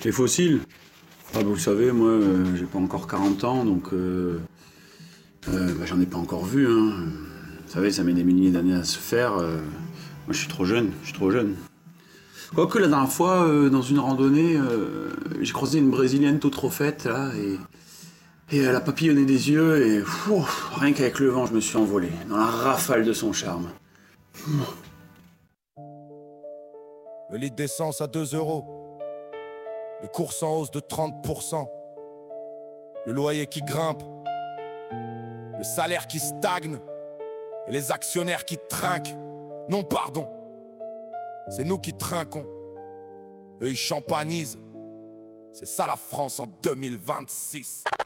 Les fossiles? Ah, vous le savez, moi, j'ai pas encore 40 ans, donc j'en ai pas encore vu. Hein. Vous savez, ça met des milliers d'années à se faire. Moi, je suis trop jeune, Quoique la dernière fois, dans une randonnée, j'ai croisé une brésilienne toute refaite, là, et elle a papillonné des yeux, et rien qu'avec le vent, je me suis envolé, dans la rafale de son charme. Le litre d'essence à 2 €. Les courses en hausse de 30%. Le loyer qui grimpe. Le salaire qui stagne. Et les actionnaires qui trinquent. Non, pardon. C'est nous qui trinquons. Eux, ils champanisent. C'est ça la France en 2026.